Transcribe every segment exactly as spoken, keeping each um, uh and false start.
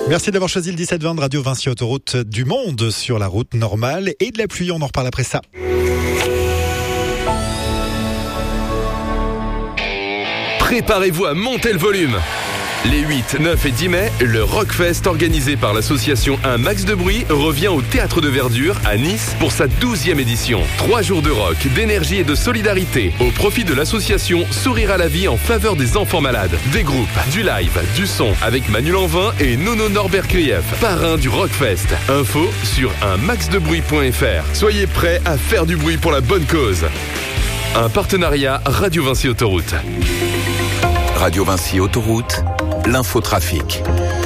Merci d'avoir choisi le dix-sept vingt de Radio Vinci Autoroute du monde sur la route normale et de la pluie. On en reparle après ça. Préparez-vous à monter le volume. Les huit, neuf et dix mai, le Rockfest organisé par l'association Un Max de Bruit revient au Théâtre de Verdure à Nice pour sa douzième édition. Trois jours de rock, d'énergie et de solidarité au profit de l'association Sourire à la vie en faveur des enfants malades. Des groupes, du live, du son avec Manu Lanvin et Nono Norbert Krief, parrain du Rockfest. Info sur un max de bruit point f r. Soyez prêts à faire du bruit pour la bonne cause. Un partenariat Radio Vinci Autoroute. Radio Vinci Autoroute, l'infotrafic.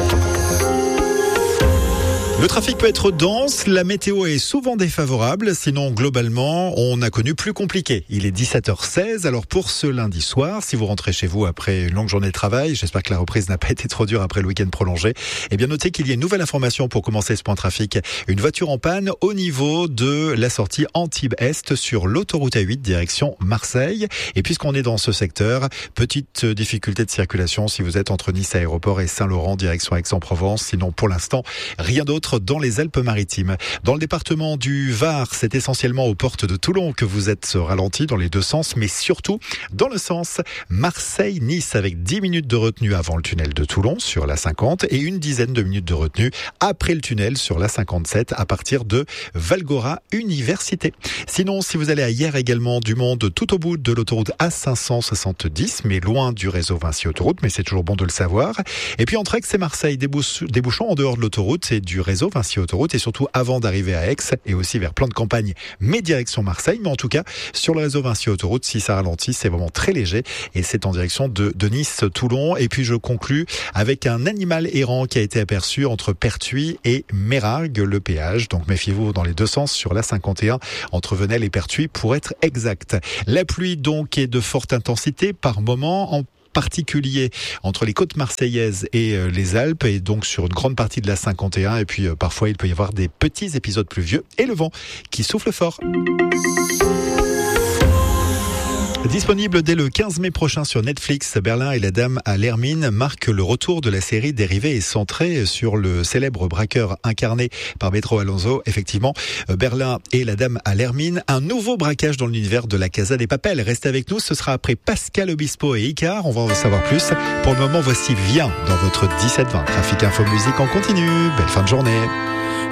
Le trafic peut être dense, la météo est souvent défavorable, sinon globalement on a connu plus compliqué. Il est dix-sept heures seize, alors pour ce lundi soir, si vous rentrez chez vous après une longue journée de travail, j'espère que la reprise n'a pas été trop dure après le week-end prolongé, eh bien notez qu'il y a une nouvelle information pour commencer ce point trafic. Une voiture en panne au niveau de la sortie Antibes-Est sur l'autoroute A huit direction Marseille. Et puisqu'on est dans ce secteur, petite difficulté de circulation si vous êtes entre Nice Aéroport et Saint-Laurent direction Aix-en-Provence, sinon pour l'instant rien d'autre dans les Alpes-Maritimes. Dans le département du Var, c'est essentiellement aux portes de Toulon que vous êtes ralenti dans les deux sens, mais surtout dans le sens Marseille-Nice avec dix minutes de retenue avant le tunnel de Toulon sur la cinquante et une dizaine de minutes de retenue après le tunnel sur la cinquante-sept à partir de Valgora Université. Sinon, si vous allez à Hyères également, du monde tout au bout de l'autoroute A cinq cent soixante-dix, mais loin du réseau Vinci Autoroute, mais c'est toujours bon de le savoir. Et puis entre Aix et Marseille, des bouchons en dehors de l'autoroute et du réseau Vinci Autoroute et surtout avant d'arriver à Aix et aussi vers plan de campagne mais direction Marseille, mais en tout cas sur le réseau Vinci Autoroute, si ça ralentit c'est vraiment très léger et c'est en direction de, de Nice-Toulon. Et puis je conclus avec un animal errant qui a été aperçu entre Pertuis et Mérargues, le péage, donc méfiez-vous dans les deux sens sur la cinquante et un entre Venelle et Pertuis pour être exact. La pluie donc est de forte intensité par moment, en particulier entre les côtes marseillaises et les Alpes et donc sur une grande partie de la cinquante et un et puis euh, parfois il peut y avoir des petits épisodes pluvieux et le vent qui souffle fort. Disponible dès le quinze mai prochain sur Netflix, Berlin et la Dame à l'Hermine marque le retour de la série dérivée et centrée sur le célèbre braqueur incarné par Metro Alonso. Effectivement, Berlin et la Dame à l'Hermine, un nouveau braquage dans l'univers de la Casa des Papel. Restez avec nous, ce sera après Pascal Obispo et Icar. On va en savoir plus. Pour le moment, voici Viens dans votre dix-sept vingt. Trafic Info Musique en continu. Belle fin de journée.